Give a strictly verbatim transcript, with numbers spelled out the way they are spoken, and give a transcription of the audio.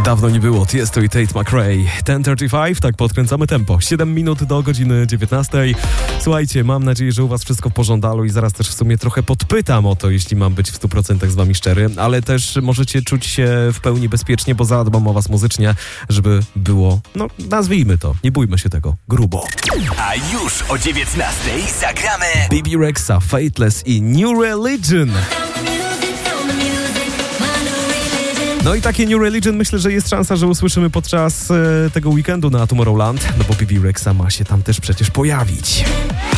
Dawno nie było, Tiesto i Tate McRae. dziesięć trzydzieści pięć, tak podkręcamy tempo. siedem minut do godziny dziewiętnastej. Słuchajcie, mam nadzieję, że u was wszystko w porządku i zaraz też w sumie trochę podpytam o to, jeśli mam być w stu procentach z wami szczery, ale też możecie czuć się w pełni bezpiecznie, bo zadbam o was muzycznie, żeby było, no nazwijmy to, nie bójmy się tego, grubo. A już o dziewiętnastej zagramy B B Rexa, Fateless i New Religion. No i takie New Religion myślę, że jest szansa, że usłyszymy podczas e, tego weekendu na Tomorrowland, no bo B B Rexa ma się tam też przecież pojawić.